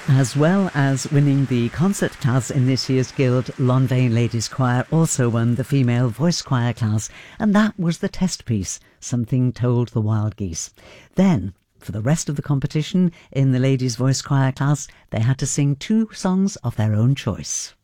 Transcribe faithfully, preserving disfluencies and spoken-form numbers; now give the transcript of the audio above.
As well as winning the concert class in this year's Guild, Lonvain Ladies Choir also won the female voice choir class, and that was the test piece, Something Told the Wild Geese. Then, for the rest of the competition in the ladies' voice choir class, they had to sing two songs of their own choice.